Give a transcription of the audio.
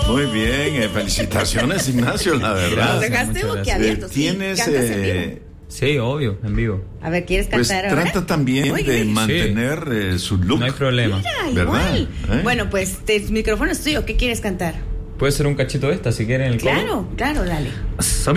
Muy bien, felicitaciones, Ignacio, la verdad. Nos dejaste boquiabiertos. Tienes... Sí, obvio, en vivo. A ver, ¿quieres pues cantar ahora? Trata también de mantener su look. No hay problema. Mira, ¿verdad? igual. Bueno, pues el micrófono es tuyo. ¿Qué quieres cantar? Puede ser un cachito de esta si quieren el coro. Claro, dale.